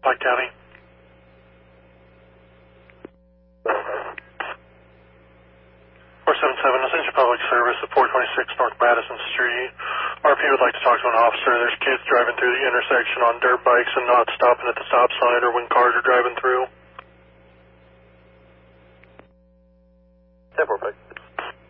Pike County. 477, Essential Public Service at 426 North Madison Street. RP would like to talk to an officer. There's kids driving through the intersection on dirt bikes and not stopping at the stop sign or when cars are driving through. 10-4, Pike.